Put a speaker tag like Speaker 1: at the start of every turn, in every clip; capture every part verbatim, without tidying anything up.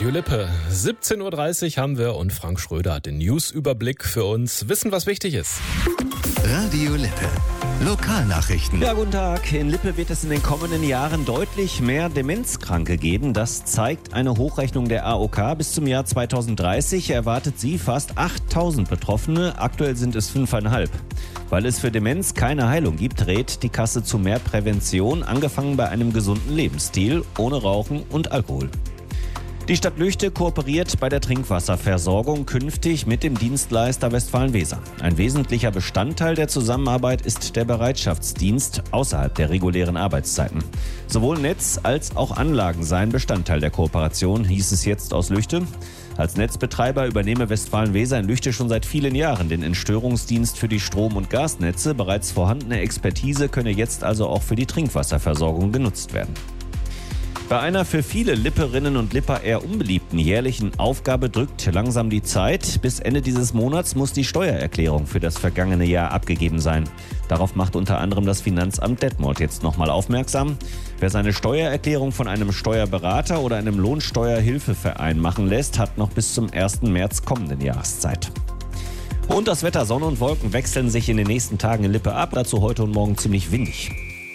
Speaker 1: Radio Lippe. siebzehn Uhr dreißig haben wir und Frank Schröder hat den News-Überblick für uns. Wissen, was wichtig ist.
Speaker 2: Radio Lippe. Lokalnachrichten.
Speaker 3: Ja, guten Tag. In Lippe wird es in den kommenden Jahren deutlich mehr Demenzkranke geben. Das zeigt eine Hochrechnung der A O K. Bis zum Jahr zweitausenddreißig erwartet sie fast achttausend Betroffene. Aktuell sind es fünfeinhalb. Weil es für Demenz keine Heilung gibt, rät die Kasse zu mehr Prävention, angefangen bei einem gesunden Lebensstil, ohne Rauchen und Alkohol. Die Stadt Lüchte kooperiert bei der Trinkwasserversorgung künftig mit dem Dienstleister Westfalen-Weser. Ein wesentlicher Bestandteil der Zusammenarbeit ist der Bereitschaftsdienst außerhalb der regulären Arbeitszeiten. Sowohl Netz als auch Anlagen seien Bestandteil der Kooperation, hieß es jetzt aus Lüchte. Als Netzbetreiber übernehme Westfalen-Weser in Lüchte schon seit vielen Jahren den Entstörungsdienst für die Strom- und Gasnetze. Bereits vorhandene Expertise könne jetzt also auch für die Trinkwasserversorgung genutzt werden. Bei einer für viele Lipperinnen und Lipper eher unbeliebten jährlichen Aufgabe drückt langsam die Zeit. Bis Ende dieses Monats muss die Steuererklärung für das vergangene Jahr abgegeben sein. Darauf macht unter anderem das Finanzamt Detmold jetzt nochmal aufmerksam. Wer seine Steuererklärung von einem Steuerberater oder einem Lohnsteuerhilfeverein machen lässt, hat noch bis zum ersten März kommenden Jahres Zeit. Und das Wetter, Sonne und Wolken wechseln sich in den nächsten Tagen in Lippe ab. Dazu heute und morgen ziemlich windig.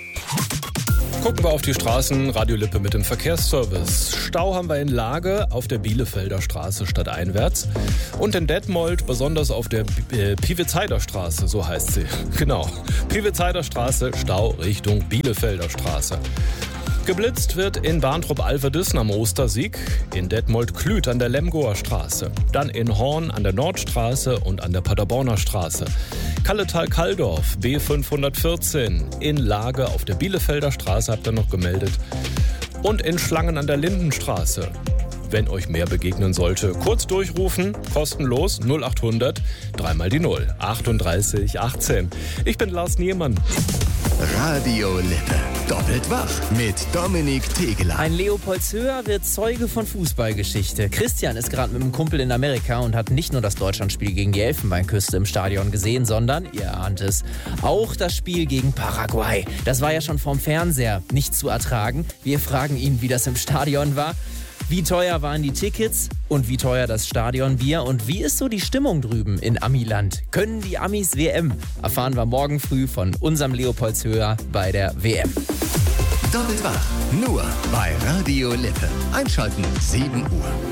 Speaker 1: Gucken wir auf die Straßen, Radio Lippe mit dem Verkehrsservice. Stau haben wir in Lage auf der Bielefelder Straße stadteinwärts und in Detmold besonders auf der äh, Pivezeider Straße, so heißt sie. Genau, Pivezeider Straße, Stau Richtung Bielefelder Straße. Geblitzt wird in Barntrup-Alverdüssen am Ostersieg, in Detmold-Klüt an der Lemgoer Straße, dann in Horn an der Nordstraße und an der Paderborner Straße. Kalletal-Kalldorf, B fünfhundertvierzehn, in Lage auf der Bielefelder Straße, habt ihr noch gemeldet, und in Schlangen an der Lindenstraße. Wenn euch mehr begegnen sollte, kurz durchrufen, kostenlos null acht hundert, dreimal die null, achtunddreißig achtzehn. Ich bin Lars Niemann.
Speaker 2: Radio Lippe. Doppelt wach mit Dominik Tegeler.
Speaker 4: Ein Leopoldshöher wird Zeuge von Fußballgeschichte. Christian ist gerade mit einem Kumpel in Amerika und hat nicht nur das Deutschlandspiel gegen die Elfenbeinküste im Stadion gesehen, sondern, ihr ahnt es, auch das Spiel gegen Paraguay. Das war ja schon vom Fernseher nicht zu ertragen. Wir fragen ihn, wie das im Stadion war. Wie teuer waren die Tickets und wie teuer das Stadionbier und wie ist so die Stimmung drüben in Amiland? Können die Amis W M? Erfahren wir morgen früh von unserem Leopoldshöher bei der W M.
Speaker 2: Doppelt wach, nur bei Radio Lippe. Einschalten, sieben Uhr.